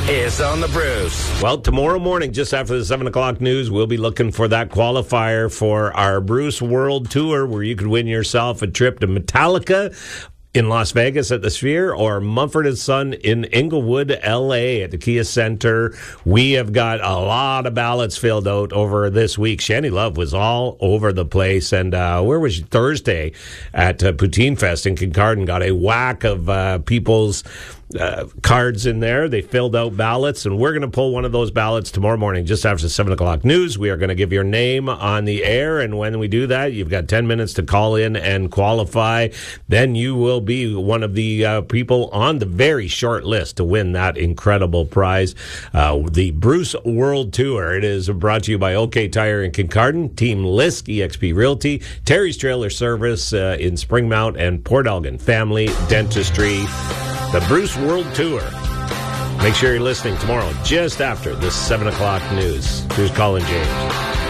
is on the Bruce. Well, tomorrow morning, just after the 7 o'clock news, we'll be looking for that qualifier for our Bruce World Tour, where you could win yourself a trip to Metallica in Las Vegas at the Sphere, or Mumford & Son in Inglewood, L.A. at the Kia Center. We have got a lot of ballots filled out over this week. Shanny Love was all over the place. And where was she? Thursday at Poutine Fest in Kincardine. Got a whack of people's cards in there. They filled out ballots, and we're going to pull one of those ballots tomorrow morning just after the 7 o'clock news. We are going to give your name on the air, and when we do that, you've got 10 minutes to call in and qualify. Then you will be one of the people on the very short list to win that incredible prize, the Bruce World Tour. It is brought to you by OK Tire in Kincardine, Team Lisk, eXp Realty, Terry's Trailer Service in Springmount, and Port Elgin Family Dentistry. The Bruce World Tour. Make sure you're listening tomorrow just after the 7 o'clock news. Here's Colin James.